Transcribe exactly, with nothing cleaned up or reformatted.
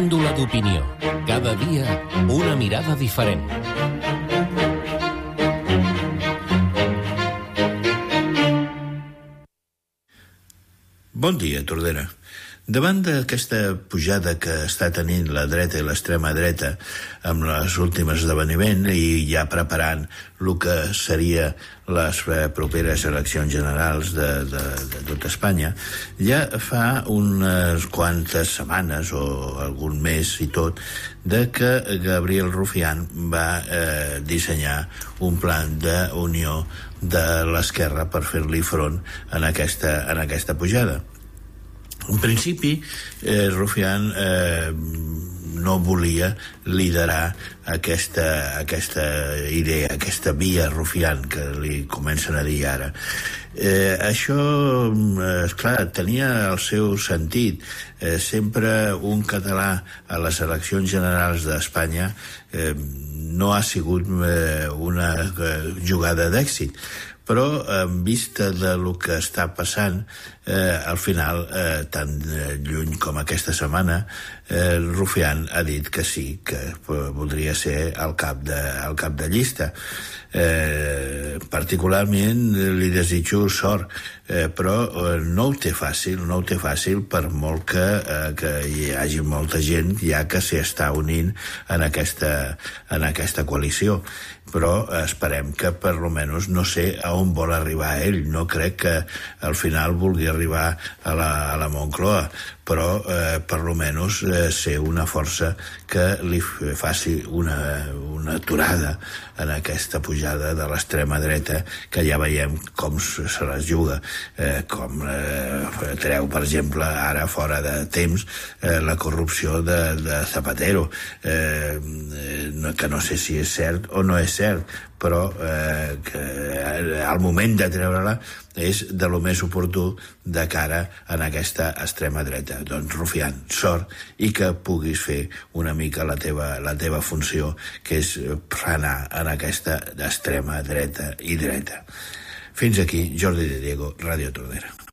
Pèndula d'opinió. Cada dia una mirada diferent. Bon dia, Tordera. Davant d'aquesta pujada que està tenint la dreta i l'extrema dreta amb els últims esdeveniments i ja preparant el que seria les properes eleccions generals de, de, de tot Espanya, ja fa unes quantes setmanes o algun mes i tot de que Gabriel Rufián va eh, dissenyar un plan d'unió de l'esquerra per fer-li front en aquesta, en aquesta pujada. En principi, eh, Rufián eh, no volia liderar aquesta, aquesta idea, aquesta via Rufián, que li comencen a dir ara. Eh, això, esclar, tenia el seu sentit. Eh, sempre un català a les eleccions generals d'Espanya eh, no ha sigut eh, una eh, jugada d'èxit. Però en vista de lo que està passant, eh, al final, eh, tan lluny com aquesta setmana, eh, Rufián ha dit que sí, que voldria ser el cap de, el cap de llista. Eh, particularment li desitjo sort, eh, però eh, no ho té fàcil, no ho té fàcil per molt que, eh, que hi hagi molta gent ja que s'hi està unint en aquesta, en aquesta coalició. Però esperem que per lo menos no sé a on vol arribar ell. No crec que al final vulgui arribar a la, a la Moncloa, però eh, per lo menos eh, ser una força que li faci una, una aturada en aquesta pujada de l'extrema dreta, que ja veiem com se les juga, eh, com eh, treu, per exemple, ara fora de temps, eh, la corrupció de, de Zapatero, eh, que no sé si és cert o no és cert, però eh, que al moment de treure-la és de lo més oportú de cara en aquesta extrema dreta. Doncs, Rufián, sort, i que puguis fer una mica la teva, la teva funció, que és frenar en aquesta extrema dreta i dreta. Fins aquí, Jordi de Diego, Ràdio Tordera.